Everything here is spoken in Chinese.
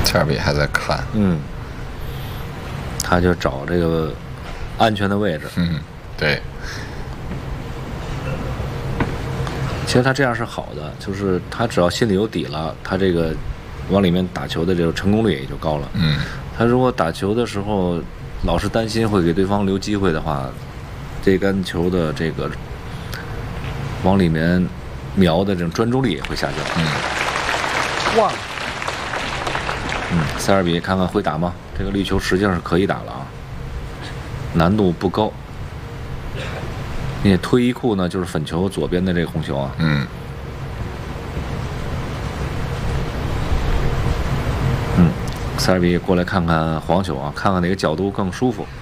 塞尔比还在看， 他就找这个安全的位置。 对。 其实他这样是好的，就是他只要心里有底了，他这个往里面打球的这个成功率也就高了。他如果打球的时候老是担心会给对方留机会的话，这杆球的这个往里面瞄的这种专注力也会下降。 哇！ 塞尔比看看会打吗？这个绿球实际上是可以打了啊，难度不高。你推一库呢，就是粉球左边的这个红球啊。塞尔比过来看看黄球啊，看看哪个角度更舒服。